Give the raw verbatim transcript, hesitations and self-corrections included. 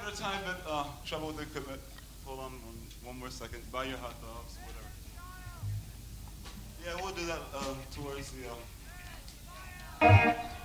at a time, but uh, trouble with the equipment. Hold on one, one more second. Buy your hot dogs, whatever. Yeah, we'll do that uh, towards the. Um...